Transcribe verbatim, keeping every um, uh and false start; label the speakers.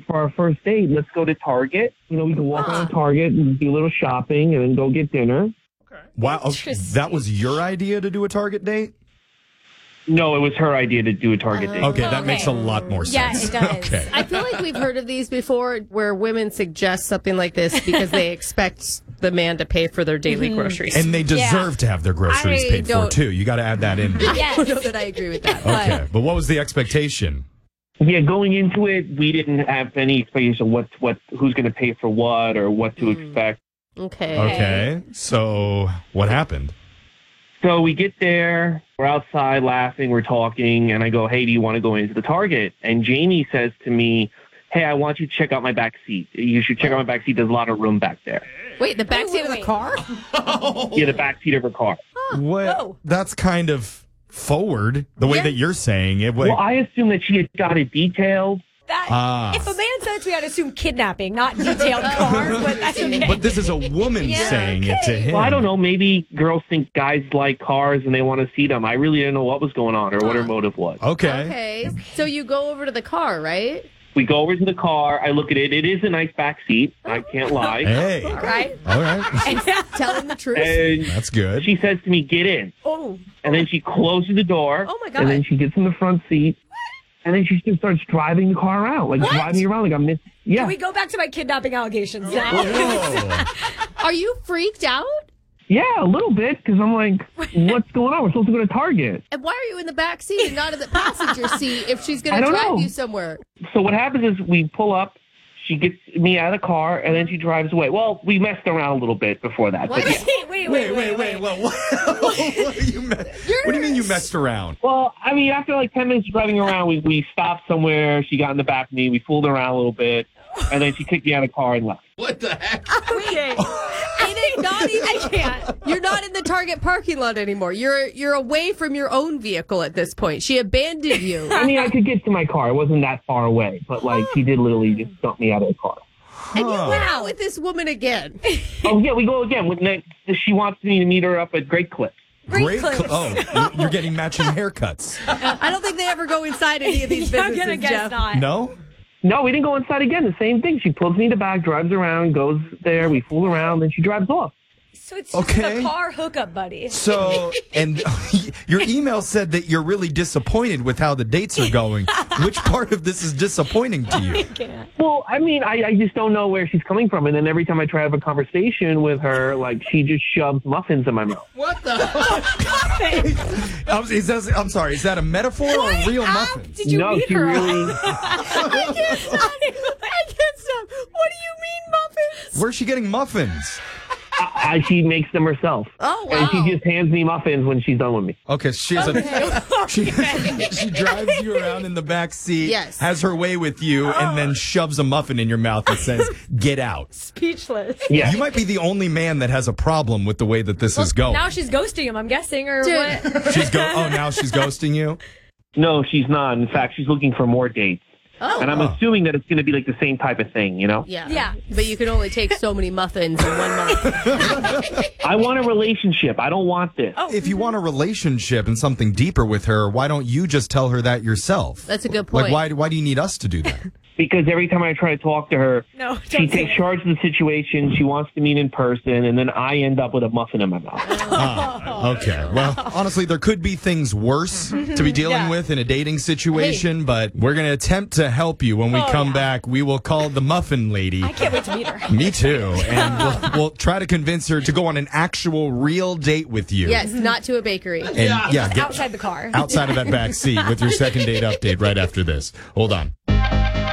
Speaker 1: for our first date, let's go to Target. You know, we can walk around Target and do a little shopping and then go get dinner.
Speaker 2: Okay. Wow. Okay. That was your idea to do a Target date?
Speaker 1: No, it was her idea to do a Target date.
Speaker 2: Okay, that
Speaker 3: Okay.
Speaker 2: makes a lot more sense.
Speaker 3: Yeah, it does.
Speaker 2: Okay.
Speaker 4: I feel like we've heard of these before where women suggest something like this because they expect the man to pay for their daily groceries.
Speaker 2: And they deserve to have their groceries
Speaker 4: I
Speaker 2: paid for,
Speaker 4: don't-
Speaker 2: too. You got to add that in.
Speaker 4: I don't know that I agree with that. but-
Speaker 2: Okay. But what was the expectation?
Speaker 1: Yeah, going into it, we didn't have any expectation of what, what, who's going to pay for what or what to expect.
Speaker 4: Okay.
Speaker 2: Okay. So what happened?
Speaker 1: So we get there, we're outside laughing, we're talking, and I go, hey, do you want to go into the Target? And Jamie says to me, hey, I want you to check out my back seat. You should check out my back seat. There's a lot of room back there.
Speaker 4: Wait, the back
Speaker 3: Wait,
Speaker 4: seat
Speaker 3: wait,
Speaker 4: of the
Speaker 3: wait.
Speaker 4: car?
Speaker 1: Yeah, the back seat of her car.
Speaker 2: Well, that's kind of forward, the way
Speaker 4: Yeah.
Speaker 2: that you're saying it. Wait.
Speaker 1: Well, I assumed that she had got it detailed.
Speaker 3: That,
Speaker 2: Ah.
Speaker 3: If a man said it to me, I'd assume kidnapping, not detailed car, but that's okay.
Speaker 2: But this is a woman
Speaker 4: Yeah,
Speaker 2: saying it to him.
Speaker 1: Well, I don't know. Maybe girls think guys like cars and they want to see them. I really didn't know what was going on or what her motive was.
Speaker 2: Okay.
Speaker 4: Okay. So you go over to the car, right?
Speaker 1: We go over to the car. I look at it. It is a nice back seat. I can't lie.
Speaker 2: Hey.
Speaker 3: Right?
Speaker 2: All right.
Speaker 4: Telling the truth.
Speaker 1: And
Speaker 2: That's good.
Speaker 1: she says to me, get in.
Speaker 3: Oh,
Speaker 1: And then she closes the door.
Speaker 4: Oh, my God.
Speaker 1: And then she gets in the front seat. And then she just starts driving the car around, like driving me around like I'm missing. Yeah.
Speaker 3: can we go back to my kidnapping allegations now?
Speaker 2: Whoa.
Speaker 4: Are you freaked out?
Speaker 1: Yeah, a little bit, because I'm like, what's going on? We're supposed to go to Target.
Speaker 4: And why are you in the back seat and not in the passenger seat if she's going
Speaker 1: I
Speaker 4: to
Speaker 1: don't
Speaker 4: drive
Speaker 1: know.
Speaker 4: you somewhere?
Speaker 1: So what happens is we pull up, she gets me out of the car, and then she drives away. Well, we messed around a little bit before that.
Speaker 4: What?
Speaker 1: But yeah.
Speaker 3: wait, wait,
Speaker 2: Wait,
Speaker 3: wait,
Speaker 2: wait, wait. What, what, what, do you me- what do you mean you messed around?
Speaker 1: Well, I mean, after like ten minutes of driving around, we, we stopped somewhere. She got in the back of me. We fooled around a little bit, and then she kicked me out of the car and left.
Speaker 2: What the heck?
Speaker 3: Okay.
Speaker 4: And it's not even,
Speaker 3: I can't.
Speaker 4: You're not in the Target parking lot anymore. You're you're away from your own vehicle at this point. She abandoned you.
Speaker 1: I mean, I could get to my car. It wasn't that far away, but like she did literally just dump me out of the car.
Speaker 4: And you went out with this woman again.
Speaker 1: Oh yeah, we go again. With next, she wants me to meet her up at Great Clips.
Speaker 3: Great
Speaker 2: cl-
Speaker 3: clips.
Speaker 2: Oh, you're- you're getting matching haircuts.
Speaker 4: I don't think they ever go inside any of these
Speaker 3: I'm
Speaker 4: businesses,
Speaker 3: gonna guess
Speaker 4: Jeff.
Speaker 3: not.
Speaker 2: No?
Speaker 1: No, we didn't go inside again. The same thing. She pulls me in the back, drives around, goes there. We fool around, then she drives off.
Speaker 3: So it's just
Speaker 2: Okay.
Speaker 3: a car hookup, buddy.
Speaker 2: So, and your email said that you're really disappointed with how the dates are going. Which part of this is disappointing to you?
Speaker 3: Can't.
Speaker 1: Well, I mean, I, I just don't know where she's coming from. And then every time I try to have a conversation with her, like, she just shoves muffins in my mouth.
Speaker 2: What the? I'm, is that, I'm sorry, is that a metaphor or a real muffin?
Speaker 3: Did you
Speaker 1: no,
Speaker 3: meet
Speaker 1: she
Speaker 3: her?
Speaker 1: really.
Speaker 4: I can't stop. I can't stop. What do you mean, muffins?
Speaker 2: Where's she getting muffins?
Speaker 1: I, I, she makes them herself.
Speaker 4: Oh,
Speaker 1: And she
Speaker 4: wow.
Speaker 1: just hands me muffins when she's done with me.
Speaker 2: Okay, she has a she, she drives you around in the back seat,
Speaker 4: Yes.
Speaker 2: has her way with you, and then shoves a muffin in your mouth and says, "Get out."
Speaker 3: Speechless.
Speaker 1: Yeah.
Speaker 2: You might be the only man that has a problem with the way that this is going.
Speaker 3: Now she's ghosting him, I'm guessing, or
Speaker 4: Dude.
Speaker 3: what?
Speaker 2: She's go. Oh, now she's ghosting you.
Speaker 1: No, she's not. In fact, she's looking for more dates.
Speaker 4: Oh.
Speaker 1: And I'm
Speaker 2: Oh.
Speaker 1: assuming that it's going to be like the same type of thing, you know?
Speaker 4: Yeah.
Speaker 3: Yeah.
Speaker 4: But you can only take so many muffins in one month.
Speaker 1: I want a relationship. I don't want this.
Speaker 3: Oh,
Speaker 2: If you want a relationship and something deeper with her, why don't you just tell her that yourself?
Speaker 4: That's a good point.
Speaker 2: Like, why? Why do you need us to do that?
Speaker 1: Because every time I try to talk to her,
Speaker 3: No,
Speaker 1: she
Speaker 3: don't say
Speaker 1: takes
Speaker 3: it.
Speaker 1: charge of the situation. She wants to meet in person, and then I end up with a muffin in my mouth.
Speaker 2: Ah, okay. Well, honestly, there could be things worse to be dealing
Speaker 3: Yeah.
Speaker 2: with in a dating situation, but we're going to attempt to help you. When we
Speaker 3: Oh,
Speaker 2: come
Speaker 3: yeah.
Speaker 2: back, we will call the Muffin Lady.
Speaker 3: I can't wait to meet her.
Speaker 2: Me too. And we'll, we'll try to convince her to go on an actual real date with you.
Speaker 4: Yes, not to a bakery.
Speaker 2: And yeah, get
Speaker 3: Outside the car.
Speaker 2: outside of that back seat with your second date update right after this. Hold on.